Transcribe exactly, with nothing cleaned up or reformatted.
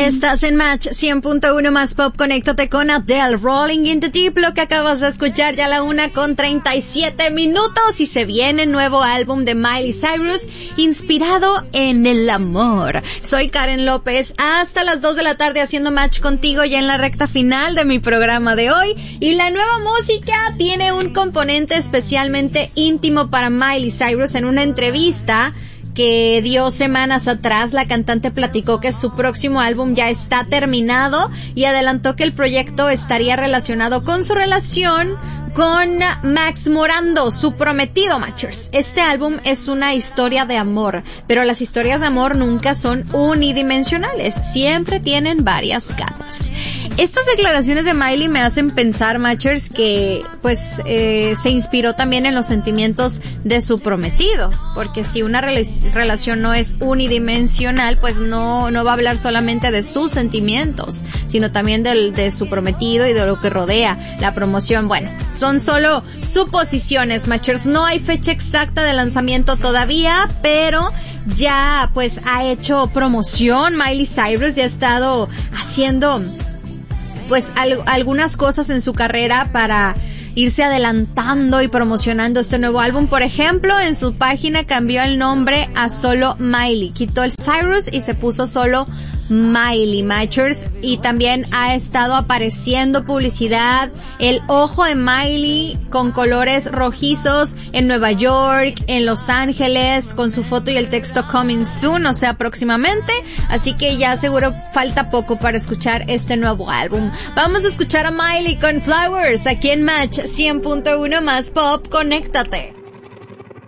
Estás en Match cien punto uno más Pop. Conéctate con Adele, Rolling in the Deep. Lo que acabas de escuchar ya a la una con treinta y siete minutos. Y se viene nuevo álbum de Miley Cyrus inspirado en el amor. Soy Karen López, hasta las dos de la tarde haciendo match contigo ya en la recta final de mi programa de hoy. Y la nueva música tiene un componente especialmente íntimo para Miley Cyrus. En una entrevista que dio semanas atrás, la cantante platicó que su próximo álbum ya está terminado y adelantó que el proyecto estaría relacionado con su relación con Max Morando, su prometido, Matchers. Este álbum es una historia de amor, pero las historias de amor nunca son unidimensionales, siempre tienen varias capas. Estas declaraciones de Miley me hacen pensar, Matchers, que pues eh, se inspiró también en los sentimientos de su prometido, porque si una rela- relación no es unidimensional, pues no no va a hablar solamente de sus sentimientos, sino también del, de su prometido y de lo que rodea la promoción. Bueno, son solo suposiciones, Matchers. No hay fecha exacta de lanzamiento todavía, pero ya pues ha hecho promoción. Miley Cyrus ya ha estado haciendo pues al, algunas cosas en su carrera para irse adelantando y promocionando este nuevo álbum. Por ejemplo, en su página cambió el nombre a solo Miley, quitó el Cyrus y se puso solo Miley, Matchers. Y también ha estado apareciendo publicidad, el ojo de Miley con colores rojizos en Nueva York, en Los Ángeles, con su foto y el texto coming soon, o sea, próximamente. Así que ya seguro falta poco para escuchar este nuevo álbum. Vamos a escuchar a Miley con Flowers aquí en Match cien punto uno más Pop. Conéctate.